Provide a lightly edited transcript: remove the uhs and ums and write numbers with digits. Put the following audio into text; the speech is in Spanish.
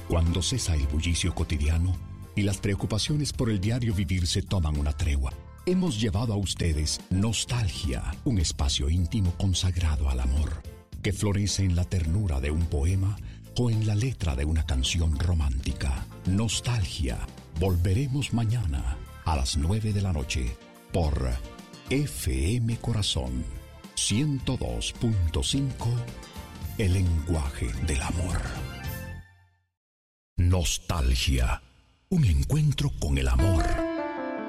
Cuando cesa el bullicio cotidiano y las preocupaciones por el diario vivir se toman una tregua, hemos llevado a ustedes Nostalgia, un espacio íntimo consagrado al amor, que florece en la ternura de un poema o en la letra de una canción romántica. Nostalgia. Volveremos mañana a las 9 de la noche por FM Corazón 102.5, el lenguaje del amor. Nostalgia, un encuentro con el amor.